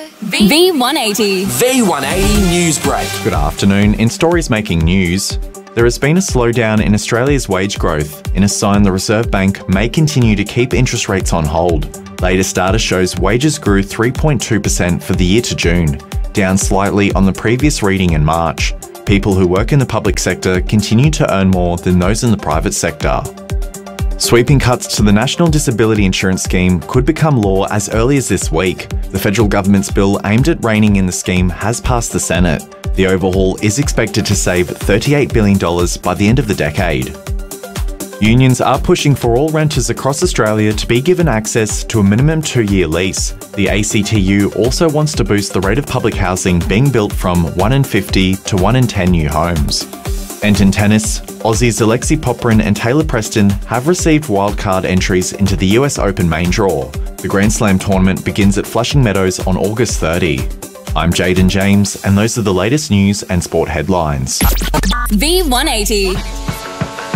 V180. V180 News Break. Good afternoon. In stories making news, there has been a slowdown in Australia's wage growth, in a sign the Reserve Bank may continue to keep interest rates on hold. Latest data shows wages grew 3.2% for the year to June, down slightly on the previous reading in March. People who work in the public sector continue to earn more than those in the private sector. Sweeping cuts to the National Disability Insurance Scheme could become law as early as this week. The federal government's bill aimed at reining in the scheme has passed the Senate. The overhaul is expected to save $38 billion by the end of the decade. Unions are pushing for all renters across Australia to be given access to a minimum 2-year lease. The ACTU also wants to boost the rate of public housing being built from 1 in 50 to 1 in 10 new homes. And in tennis, Aussies Alexei Popyrin and Taylor Preston have received wildcard entries into the US Open main draw. The Grand Slam tournament begins at Flushing Meadows on August 30. I'm Jaden James, and those are the latest news and sport headlines. V180.